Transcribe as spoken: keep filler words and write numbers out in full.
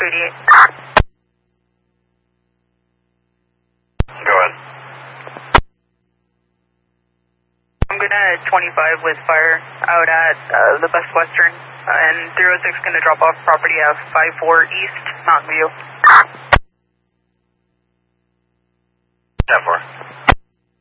eighty-eight. Go ahead. I'm gonna twenty-five with fire out at uh, the Best Western, uh, and three oh six gonna drop off property at five four East Mountain View. ten four.